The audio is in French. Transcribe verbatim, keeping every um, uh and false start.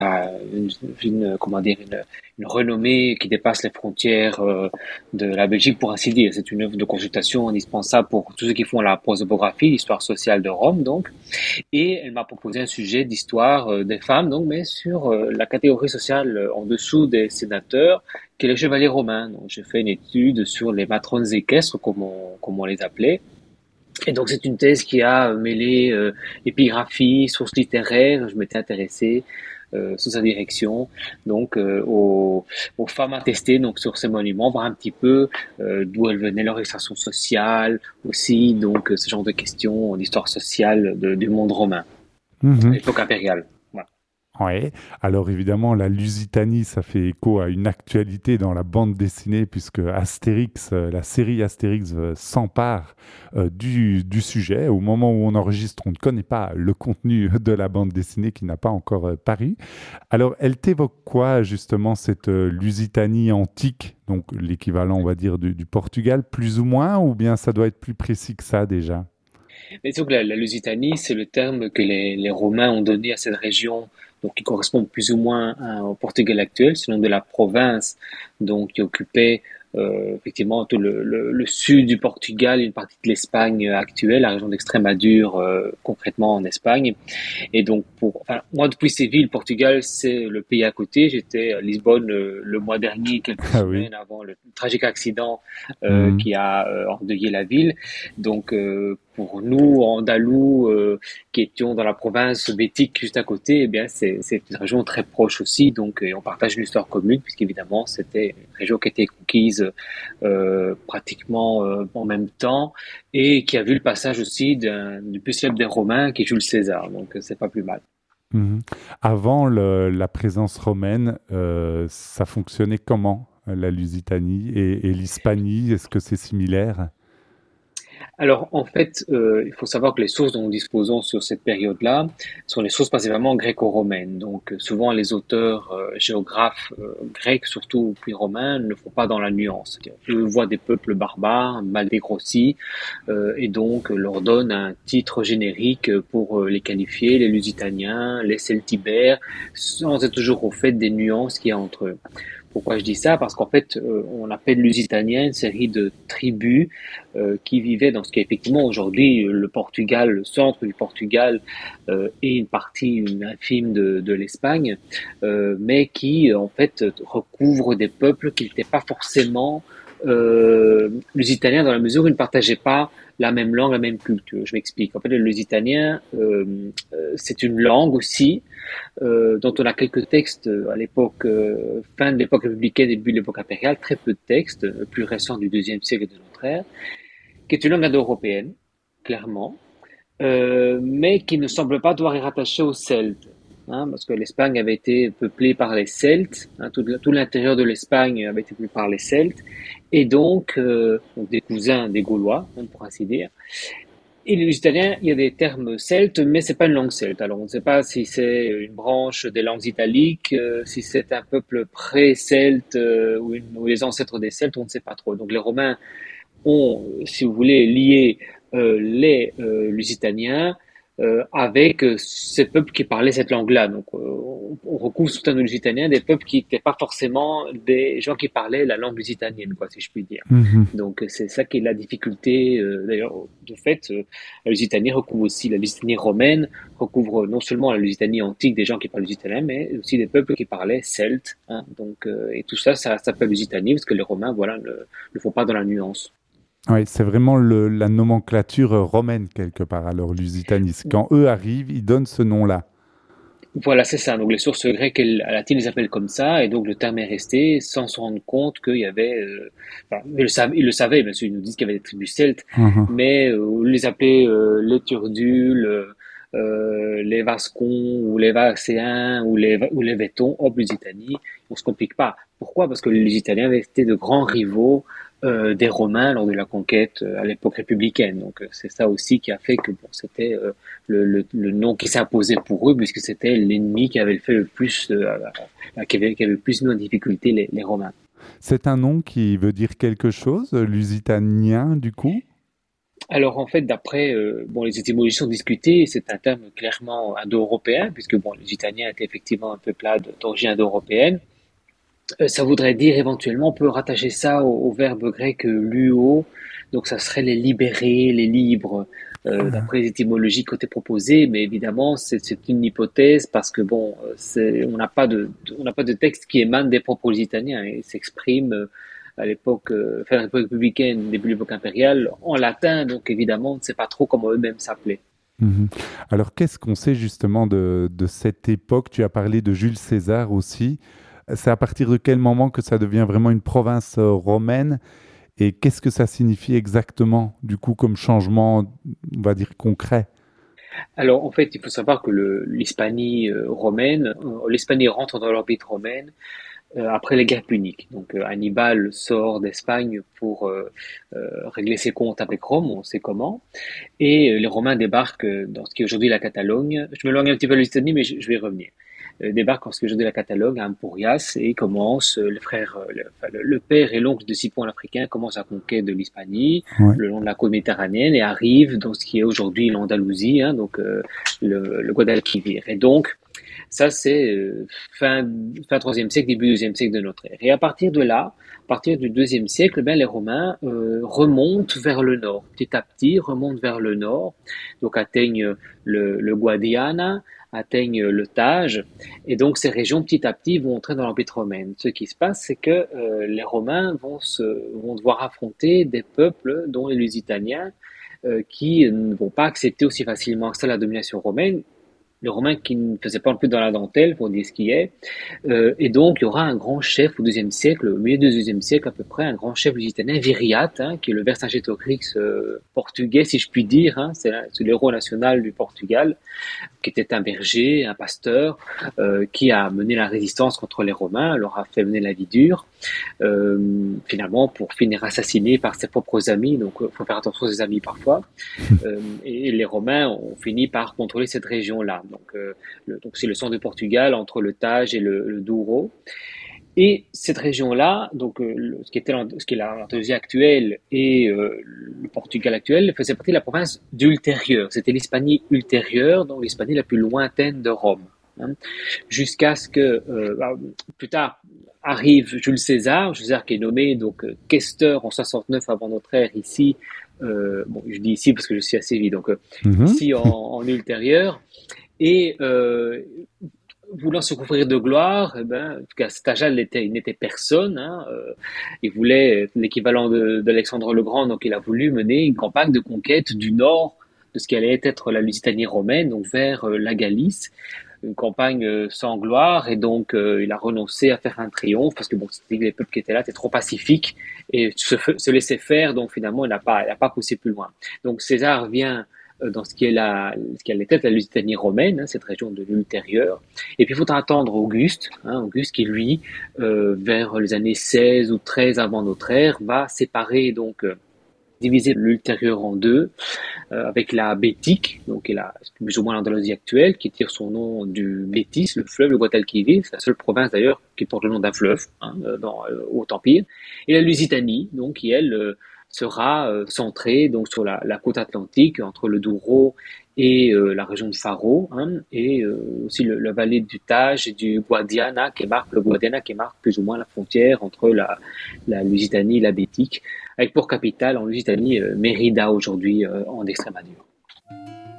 une, une, comment dire, une, une renommée qui dépasse les frontières euh, de la Belgique, pour ainsi dire. C'est une œuvre de consultation indispensable pour tous ceux qui font la prosopographie, l'histoire sociale de Rome, donc. Et elle m'a proposé un sujet d'histoire euh, des femmes, donc, mais sur euh, la catégorie sociale euh, en dessous des sénateurs, qui est les chevaliers romains. Donc, j'ai fait une étude sur les matrones équestres, comme on, comme on les appelait. Et donc, c'est une thèse qui a mêlé euh, épigraphie, sources littéraires. Je m'étais intéressé euh, sous sa direction, donc euh, aux, aux femmes attestées donc sur ces monuments, voir un petit peu euh, d'où elles venaient, leur extraction sociale aussi, donc euh, ce genre de questions d'histoire sociale de- du monde romain, à Mhm. l'époque impériale. Voilà. Ouais. Alors évidemment, la Lusitanie, ça fait écho à une actualité dans la bande dessinée, puisque Astérix, euh, la série Astérix euh, s'empare euh, du, du sujet. Au moment où on enregistre, on ne connaît pas le contenu de la bande dessinée qui n'a pas encore euh, paru. Alors, elle t'évoque quoi justement cette euh, Lusitanie antique, donc l'équivalent, on va dire, du, du Portugal, plus ou moins, ou bien ça doit être plus précis que ça déjà? Mais donc la, la Lusitanie, c'est le terme que les, les Romains ont donné à cette région, donc qui correspond plus ou moins à- au Portugal actuel, c'est le nom de la province, donc qui occupait euh, effectivement tout le, le, le sud du Portugal, une partie de l'Espagne actuelle, la région d'Extrémadure, euh, concrètement en Espagne. Et donc, pour, enfin, moi, depuis Séville, le Portugal, c'est le pays à côté. J'étais à Lisbonne euh, le mois dernier, quelques Ah oui. semaines avant le tragique accident euh, Mhm. qui a euh, endeuillé la ville. Donc, euh, pour nous, Andalous, euh, qui étions dans la province bétique juste à côté, eh bien, c'est, c'est une région très proche aussi. Donc, euh, on partage une histoire commune, puisqu'évidemment, c'était une région qui a été conquise euh, pratiquement euh, en même temps et qui a vu le passage aussi d'un, du plus célèbre des Romains, qui est Jules César. Donc, euh, c'est pas plus mal. Mhm. Avant le- la présence romaine, euh, ça fonctionnait comment, la Lusitanie et, et l'Hispanie? Est-ce que c'est similaire? Alors, en fait, euh, il faut savoir que les sources dont nous disposons sur cette période-là sont les sources principalement gréco-romaines. Donc, euh, souvent, les auteurs euh, géographes euh, grecs, surtout puis romains, ne le font pas dans la nuance. C'est-à-dire, eux voient des peuples barbares, mal dégrossis, euh, et donc euh, leur donnent un titre générique pour euh, les qualifier, les Lusitaniens, les Celtibères, sans être toujours au fait des nuances qu'il y a entre eux. Pourquoi je dis ça? Parce qu'en fait, euh, on appelle Lusitania une série de tribus euh, qui vivaient dans ce qui est effectivement aujourd'hui le Portugal, le centre du Portugal euh, et une partie une infime de, de l'Espagne, euh, mais qui en fait recouvrent des peuples qui n'étaient pas forcément euh, lusitaniens dans la mesure où ils ne partageaient pas la même langue, la même culture. Je m'explique. En fait, le lusitanien, euh, euh, c'est une langue aussi, euh, dont on a quelques textes euh, à l'époque, euh, fin de l'époque républicaine, début de l'époque impériale, très peu de textes, euh, plus récents du deuxième siècle de notre ère, qui est une langue indo-européenne, clairement, euh, mais qui ne semble pas devoir être rattachée aux Celtes. Hein, parce que l'Espagne avait été peuplée par les Celtes, hein, tout, tout l'intérieur de l'Espagne avait été peuplé par les Celtes, et donc, euh, donc des cousins des Gaulois, hein, pour ainsi dire. Et le lusitania, il y a des termes celtes, mais c'est pas une langue celte. Alors, on ne sait pas si c'est une branche des langues italiques, euh, si c'est un peuple pré-celte euh, ou, une- ou les ancêtres des Celtes, on ne sait pas trop. Donc, les Romains ont, si vous voulez, lié euh, les euh, Lusitaniens euh, avec euh, ces peuples qui parlaient cette langue-là. Donc, euh, on, on recouvre sous un Lusitanien des peuples qui n'étaient pas forcément des gens qui parlaient la langue lusitanienne, quoi, si je puis dire. Mhm. Donc, c'est ça qui est la difficulté. Euh, d'ailleurs, de fait, euh, la Lusitanie recouvre aussi la Lusitanie romaine, recouvre non seulement la Lusitanie antique des gens qui parlent lusitanien, mais aussi des peuples qui parlaient celte. Hein. Donc, euh, et tout ça, ça s'appelle Lusitanie parce que les Romains, voilà, ne le font pas dans la nuance. Oui, c'est vraiment le- la nomenclature euh, romaine quelque part, alors Lusitanis. Quand eux arrivent, ils donnent ce nom-là. Voilà, c'est ça. Donc les sources grecques et latines les appellent comme ça, et donc le terme est resté sans se rendre compte qu'il y avait. Euh, enfin, ils le savaient, ils le savaient, bien sûr, ils nous disent qu'il y avait des tribus celtes, Mhm. mais euh, on les appelait euh, les Turdules, euh, euh, les Vascons, ou les Varcéens, ou les, ou les Vettons, hop, Lusitanie. On se complique pas. Pourquoi? Parce que les Lusitaniens avaient été de grands rivaux euh, des Romains lors de la conquête euh, à l'époque républicaine. Donc euh, c'est ça aussi qui a fait que bon, c'était euh, le, le, le nom qui s'imposait pour eux, puisque c'était l'ennemi qui avait fait le plus, euh, qui, avait, qui avait le plus mis en difficulté les, les Romains. C'est un nom qui veut dire quelque chose, euh, lusitanien du coup? Alors en fait, d'après euh, bon, les étymologies sont discutées, c'est un terme clairement indo-européen, puisque bon, les Italiens étaient effectivement un peuplade d'origine indo-européenne. Euh, ça voudrait dire éventuellement, on peut rattacher ça au, au verbe grec euh, luo, donc ça serait les libérés, les libres, euh, d'après les étymologies qui ont été proposées, mais évidemment c'est c'est une hypothèse parce que bon, euh, c'est, on n'a pas de, on n'a pas de texte qui émane des propres italiens et s'exprime euh, à l'époque, euh, fin de l'époque républicaine, début de l'époque impériale, en latin, donc évidemment on ne sait pas trop comment eux-mêmes s'appelaient. Mhm. Alors, qu'est-ce qu'on sait justement de, de cette époque? Tu as parlé de Jules César aussi. C'est à partir de quel moment que ça devient vraiment une province euh, romaine? Et qu'est-ce que ça signifie exactement, du coup, comme changement, on va dire, concret? Alors en fait, il faut savoir que le, l'Hispanie euh, romaine, euh, l'Hispanie rentre dans l'orbite romaine euh, après les guerres puniques. Donc euh, Hannibal sort d'Espagne pour euh, euh, régler ses comptes avec Rome, on sait comment, et euh, les Romains débarquent euh, dans ce qui est aujourd'hui la Catalogne. Je m'éloigne un petit peu de l'Hispanie, mais je, je vais y revenir. Euh, débarquent dans ce qui est aujourd'hui la Catalogne, à Empurias, et commencent, euh, le frère, euh, le, enfin, le, le père et l'oncle de Scipion l'Africain commencent à conquérir de l'Hispanie, Ouais. le long de la côte méditerranéenne, et arrivent dans ce qui est aujourd'hui l'Andalousie, hein, donc euh, le, le Guadalquivir. Et donc, ça, c'est euh, fin, fin troisième siècle, début deuxième siècle de notre ère. Et à partir de là, à partir du deuxième siècle, ben, les Romains euh, remontent vers le nord, petit à petit, remontent vers le nord, donc atteignent le, le Guadiana, atteignent le Tage, et donc ces régions, petit à petit, vont entrer dans l'orbite romaine. Ce qui se passe, c'est que euh, les Romains vont, se, vont devoir affronter des peuples, dont les Lusitaniens, euh, qui ne vont pas accepter aussi facilement que ça la domination romaine, les Romains qui ne faisaient pas un peu dans la dentelle, pour dire ce qui est. Euh, et donc, il y aura un grand chef au deuxième siècle, au milieu du deuxième siècle à peu près, un grand chef lusitanien, Viriate, hein, qui est le Vercingétorix euh, portugais, si je puis dire. Hein, c'est, c'est l'héros national du Portugal, qui était un berger, un pasteur, euh, qui a mené la résistance contre les Romains, leur a fait mener la vie dure, euh, finalement pour finir assassiné par ses propres amis. Donc, il faut faire attention aux ses amis parfois. Euh, et les Romains ont fini par contrôler cette région-là. Donc, euh, le, donc c'est le centre du Portugal entre le Tage et le, le Douro. Et cette région-là, donc euh, le- ce qui était l'And- ce qui est la- l'Andalousie actuelle et euh, le Portugal actuel, faisait partie de la province d'Ultérieur. C'était l'Hispanie ultérieure, donc l'Hispanie la plus lointaine de Rome. Hein. Jusqu'à ce que euh, bah, plus tard arrive Jules César, Jules César qui est nommé donc euh, questeur en soixante-neuf avant notre ère ici. Euh, bon, je dis ici parce que je suis assez vite, donc euh, Mhm. ici en, en ultérieur. Et euh, voulant se couvrir de gloire, eh ben, en tout cas, cet âge-là, il n'était, il n'était personne. Hein, euh, il voulait l'équivalent de, d'Alexandre le Grand, donc il a voulu mener une campagne de conquête du nord de ce qui allait être la Lusitanie romaine, donc vers euh, la Galice, une campagne euh, sans gloire, et donc euh, il a renoncé à faire un triomphe parce que bon, c'était les peuples qui étaient là étaient trop pacifiques et se, se laisser faire, donc finalement il n'a pas, il n'a pas poussé plus loin. Donc César vient euh, dans ce qui est la, ce qui allait être la Lusitanie romaine, hein, cette région de l'ultérieur. Et puis il faudra attendre Auguste, hein, Auguste qui lui, euh, vers les années seize ou treize avant notre ère, va séparer donc euh, diviser l'ultérieur en deux, euh, avec la Bétique, donc qui est la, plus ou moins l'Andalousie actuelle, qui tire son nom du Bétis, le fleuve, le Guadalquivir, c'est la seule province d'ailleurs qui porte le nom d'un fleuve hein, dans le Haut-Empire, et la Lusitanie, donc qui elle euh, sera euh, centrée donc sur la, la côte atlantique entre le Douro et euh, la région de Faro, hein, et euh, aussi le, la vallée du Tage et du Guadiana qui marque le Guadiana qui marque plus ou moins la frontière entre la, la Lusitanie et la Bétique, avec pour capitale en Lusitanie euh, Mérida aujourd'hui euh, en Extrémadure.